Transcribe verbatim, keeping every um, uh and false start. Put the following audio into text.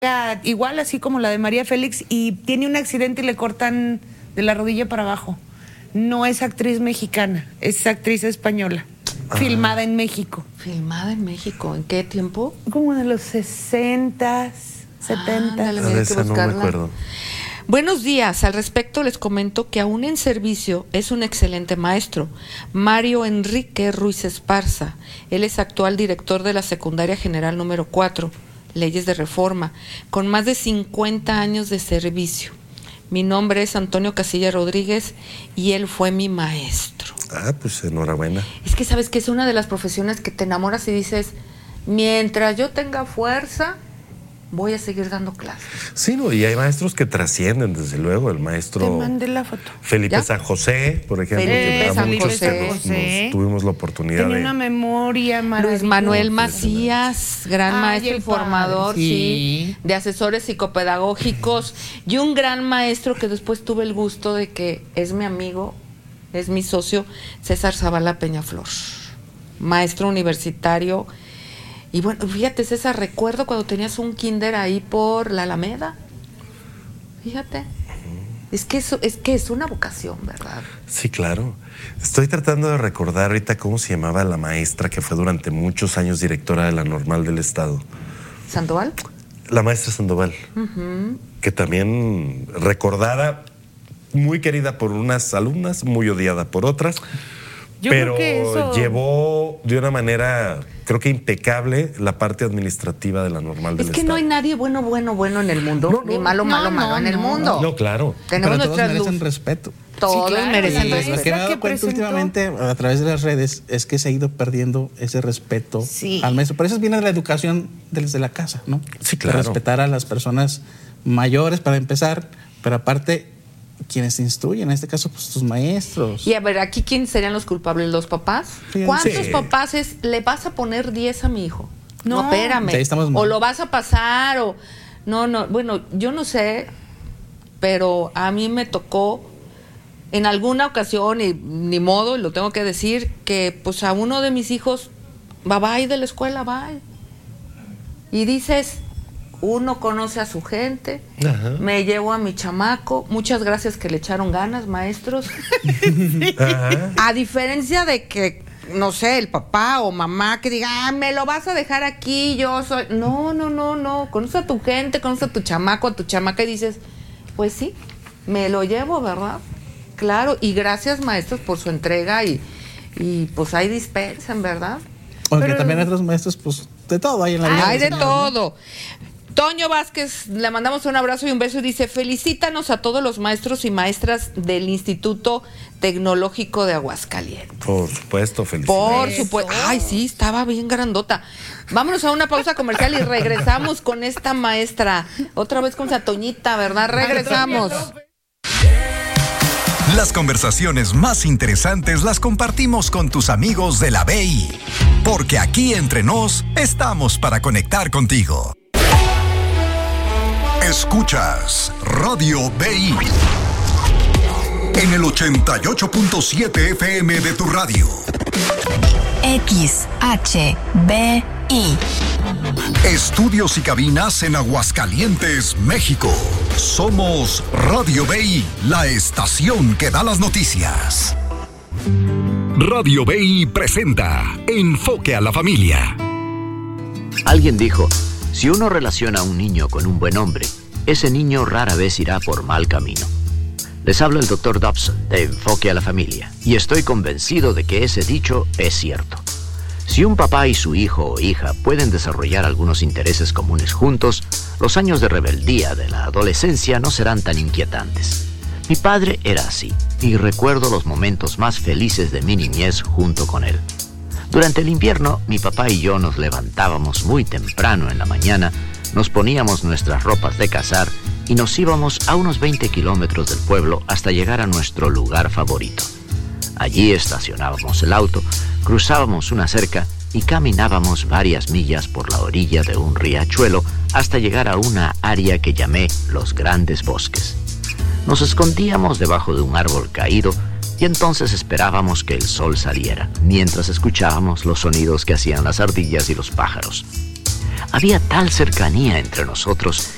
igual así como la de María Félix, y tiene un accidente y le cortan de la rodilla para abajo. No es actriz mexicana, es actriz española, ah. filmada en México. ¿Filmada en México? ¿En qué tiempo? Como de los sesentas, setentas. Ah, dale, esa no me acuerdo. Buenos días, al respecto les comento que aún en servicio es un excelente maestro, Mario Enrique Ruiz Esparza. Él es actual director de la Secundaria General número cuatro, Leyes de Reforma, con más de cincuenta años de servicio. Mi nombre es Antonio Casilla Rodríguez y él fue mi maestro. Ah, pues enhorabuena. Es que sabes que es una de las profesiones que te enamoras y dices, mientras yo tenga fuerza, voy a seguir dando clases. Sí, no, y hay maestros que trascienden, desde luego. El maestro... Te mandé la foto. Felipe ¿Ya? San José, por ejemplo. Felipe que San muchos José. que nos, nos tuvimos la oportunidad Tenía de... una memoria maravillosa. Luis Manuel Macías, gran Ay, maestro el y formador, padre. sí. Sí. de asesores psicopedagógicos, y un gran maestro que después tuve el gusto de que es mi amigo, es mi socio, César Zavala Peñaflor, maestro universitario. Y bueno, fíjate, César, recuerdo cuando tenías un kinder ahí por la Alameda. Fíjate. Es que eso, es que es una vocación, ¿verdad? Sí, claro. Estoy tratando de recordar ahorita cómo se llamaba la maestra que fue durante muchos años directora de la Normal del Estado. ¿Sandoval? La maestra Sandoval. Uh-huh. Que también recordada, muy querida por unas alumnas, muy odiada por otras. Yo pero creo que eso... llevó de una manera, creo que impecable, la parte administrativa de la Normal del Estado. Es que no hay nadie bueno, bueno, bueno en el mundo, no, no, ni malo, no, malo, no, malo no, en el no, mundo. No, claro. Tenemos pero todos merecen luz. respeto. Todos sí, claro, merecen y respeto. Lo que me he dado cuenta últimamente a través de las redes es que se ha ido perdiendo ese respeto sí. al maestro. Por eso viene de la educación desde la casa, ¿no? Sí, claro. De respetar a las personas mayores para empezar, pero aparte quienes te instruyen, en este caso, pues tus maestros. Y a ver, aquí ¿quiénes serían los culpables? ¿Los papás? Sí, ¿Cuántos sí. papás es, le vas a poner diez a mi hijo? No, no espérame. Ahí estamos o lo vas a pasar, o... No, no, bueno, yo no sé, pero a mí me tocó en alguna ocasión, y ni modo, y lo tengo que decir, que pues a uno de mis hijos, va, bye de la escuela, bye. Y dices... Uno conoce a su gente, ajá. Me llevo a mi chamaco, muchas gracias que le echaron ganas, maestros. Sí. A diferencia de que, no sé, el papá o mamá que diga, ah, me lo vas a dejar aquí, yo soy... No, no, no, no, conoce a tu gente, conoce a tu chamaco, a tu chamaca y dices, pues sí, me lo llevo, ¿verdad? Claro, y gracias, maestros, por su entrega y, y pues ahí dispensan, ¿verdad? Aunque Pero, también hay otros maestros, pues de todo hay en la vida. Hay de todo. Toño Vázquez, le mandamos un abrazo y un beso y dice, felicítanos a todos los maestros y maestras del Instituto Tecnológico de Aguascalientes. Por supuesto, felicidades. Por supuesto. Ay, sí, estaba bien grandota. Vámonos a una pausa comercial y regresamos con esta maestra. Otra vez con esa Toñita, ¿verdad? Regresamos. Las conversaciones más interesantes las compartimos con tus amigos de la B I, porque aquí entre nos estamos para conectar contigo. Escuchas Radio B I en el ochenta y ocho punto siete F M de tu radio. X H B I. Estudios y cabinas en Aguascalientes, México. Somos Radio B I, la estación que da las noticias. Radio B I presenta Enfoque a la Familia. Alguien dijo, si uno relaciona a un niño con un buen hombre, ese niño rara vez irá por mal camino. Les habla el doctor Dobson de Enfoque a la Familia y estoy convencido de que ese dicho es cierto. Si un papá y su hijo o hija pueden desarrollar algunos intereses comunes juntos, los años de rebeldía de la adolescencia no serán tan inquietantes. Mi padre era así y recuerdo los momentos más felices de mi niñez junto con él. Durante el invierno, mi papá y yo nos levantábamos muy temprano en la mañana, nos poníamos nuestras ropas de cazar y nos íbamos a unos veinte kilómetros del pueblo hasta llegar a nuestro lugar favorito. Allí estacionábamos el auto, cruzábamos una cerca y caminábamos varias millas por la orilla de un riachuelo hasta llegar a una área que llamé Los Grandes Bosques. Nos escondíamos debajo de un árbol caído y entonces esperábamos que el sol saliera, mientras escuchábamos los sonidos que hacían las ardillas y los pájaros. Había tal cercanía entre nosotros